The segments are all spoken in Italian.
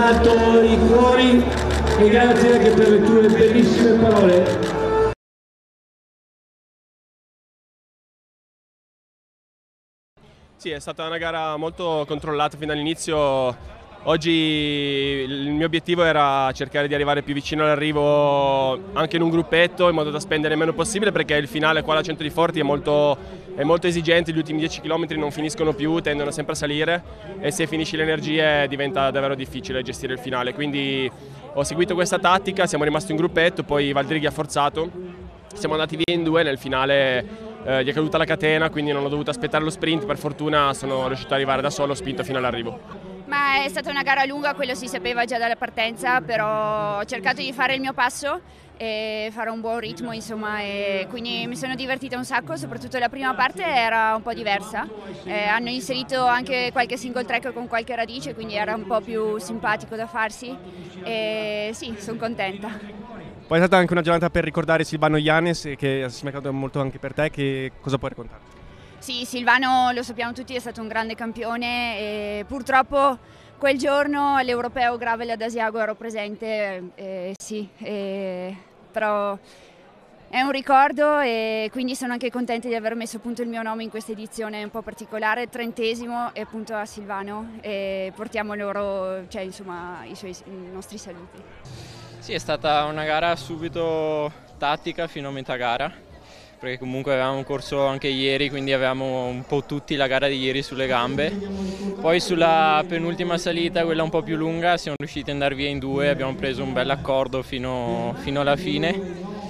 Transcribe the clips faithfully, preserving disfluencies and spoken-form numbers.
dato i cuori e grazie anche per le tue bellissime parole. Sì, è stata una gara molto controllata fin dall'inizio. Oggi il mio obiettivo era cercare di arrivare più vicino all'arrivo anche in un gruppetto in modo da spendere meno possibile, perché il finale qua alla Centro di Forti è molto, è molto esigente, gli ultimi dieci chilometri non finiscono più, tendono sempre a salire e se finisci le energie diventa davvero difficile gestire il finale. Quindi ho seguito questa tattica, siamo rimasti in gruppetto, poi Valdrighi ha forzato, siamo andati via in due, nel finale eh, gli è caduta la catena, quindi non ho dovuto aspettare lo sprint, per fortuna sono riuscito ad arrivare da solo, ho spinto fino all'arrivo. Ma è stata una gara lunga, quello si sapeva già dalla partenza, però ho cercato di fare il mio passo e fare un buon ritmo, insomma, e quindi mi sono divertita un sacco, soprattutto la prima parte era un po' diversa, eh, hanno inserito anche qualche single track con qualche radice, quindi era un po' più simpatico da farsi e sì, sono contenta. Poi è stata anche una giornata per ricordare Silvano Yanez, che ha segnato molto anche per te, che cosa puoi raccontarti? Sì, Silvano lo sappiamo tutti, è stato un grande campione e purtroppo quel giorno all'Europeo Gravel ad Asiago ero presente, eh, sì, eh, però è un ricordo e quindi sono anche contenta di aver messo appunto il mio nome in questa edizione un po' particolare, trentesimo e appunto a Silvano e portiamo loro, cioè insomma, i, suoi, i nostri saluti. Sì, è stata una gara subito tattica fino a metà gara, perché comunque avevamo corso anche ieri, quindi avevamo un po' tutti la gara di ieri sulle gambe. Poi sulla penultima salita, quella un po' più lunga, siamo riusciti ad andare via in due, abbiamo preso un bel accordo fino, fino alla fine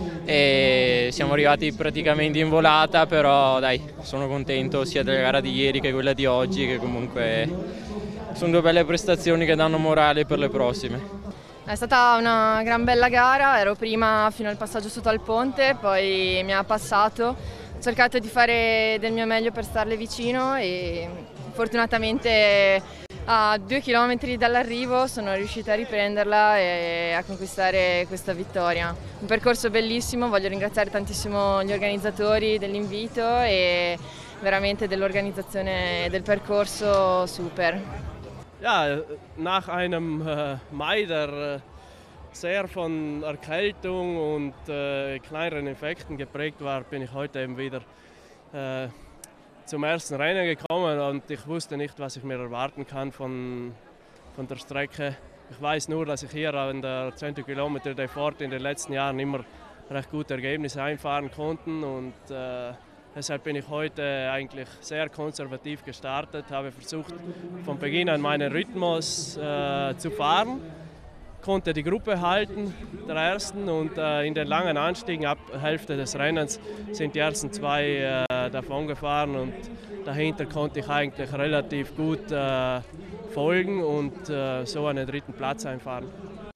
e siamo arrivati praticamente in volata, però dai, sono contento sia della gara di ieri che quella di oggi, che comunque sono due belle prestazioni che danno morale per le prossime. È stata una gran bella gara, ero prima fino al passaggio sotto al ponte, poi mi ha passato, ho cercato di fare del mio meglio per starle vicino e fortunatamente a due chilometri dall'arrivo sono riuscita a riprenderla e a conquistare questa vittoria. Un percorso bellissimo, voglio ringraziare tantissimo gli organizzatori dell'invito e veramente dell'organizzazione del percorso super. Ja, nach einem äh, Mai, der äh, sehr von Erkältung und äh, kleineren Effekten geprägt war, bin ich heute eben wieder äh, zum ersten Rennen gekommen und ich wusste nicht, was ich mir erwarten kann von, von der Strecke. Ich weiß nur, dass ich hier an der zehn Kilometer de Forti in den letzten Jahren immer recht gute Ergebnisse einfahren konnte und äh, deshalb bin ich heute eigentlich sehr konservativ gestartet, habe versucht von Beginn an meinen Rhythmus äh, zu fahren, konnte die Gruppe halten, der ersten, und äh, in den langen Anstiegen ab Hälfte des Rennens sind die ersten zwei äh, davon gefahren und dahinter konnte ich eigentlich relativ gut äh, folgen und äh, so einen dritten Platz einfahren.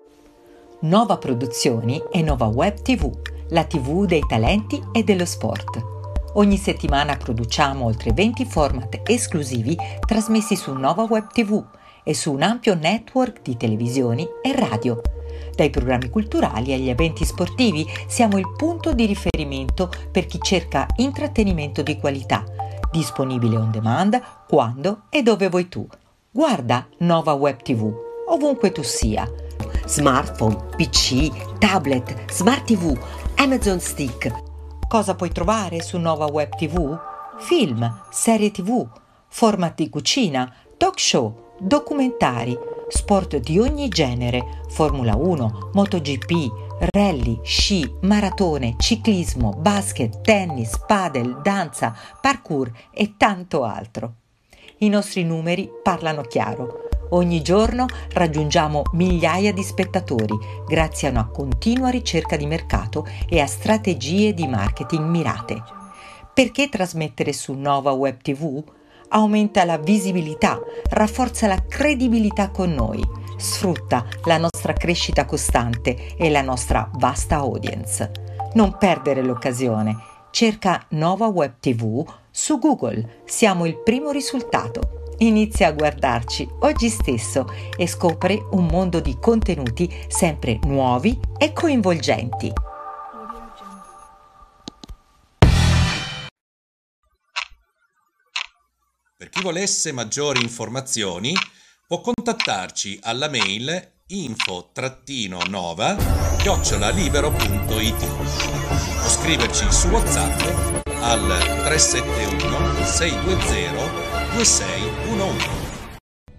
Nova Produzioni e Nova Web ti vu, la tivù dei talenti e dello sport. Ogni settimana produciamo oltre venti format esclusivi trasmessi su Nova Web ti vu e su un ampio network di televisioni e radio. Dai programmi culturali agli eventi sportivi siamo il punto di riferimento per chi cerca intrattenimento di qualità, disponibile on demand quando e dove vuoi tu. Guarda Nova Web ti vu ovunque tu sia. Smartphone, P C, tablet, Smart ti vu, Amazon Stick. Cosa puoi trovare su Nova Web ti vu? Film, serie ti vu, format di cucina, talk show, documentari, sport di ogni genere, Formula uno, MotoGP, rally, sci, maratone, ciclismo, basket, tennis, padel, danza, parkour e tanto altro. I nostri numeri parlano chiaro. Ogni giorno raggiungiamo migliaia di spettatori grazie a una continua ricerca di mercato e a strategie di marketing mirate. Perché trasmettere su Nova Web ti vu? Aumenta la visibilità, rafforza la credibilità con noi, sfrutta la nostra crescita costante e la nostra vasta audience. Non perdere l'occasione. Cerca Nova Web ti vu su Google. Siamo il primo risultato. Inizia a guardarci oggi stesso e scopri un mondo di contenuti sempre nuovi e coinvolgenti. Per chi volesse maggiori informazioni può contattarci alla mail info nova chiocciola libero punto it o scriverci su WhatsApp al tre sette uno sei due zero due sei uno uno.